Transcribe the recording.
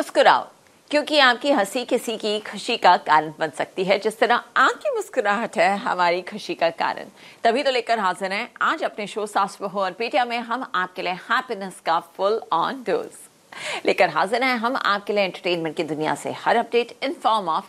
मुस्कुराओ, क्योंकि आपकी हंसी किसी की खुशी का कारण बन सकती है, जिस तरह आपकी मुस्कुराहट है हमारी खुशी का कारण। तभी तो लेकर हाजिर हैं आज अपने शो सास बहू और बेटियां में हम आपके लिए हैप्पीनेस का फुल ऑन डोज लेकर हाजिर हैं। हम आपके लिए एंटरटेनमेंट की दुनिया से हर अपडेट इन फॉर्म ऑफ